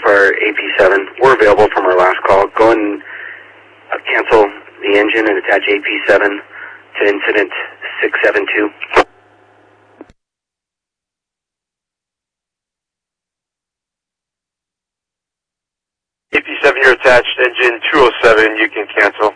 for AP7. We're available from our last call. Go and cancel the engine and attach AP7 to incident 672. AP7, you're attached. Engine 207, you can cancel.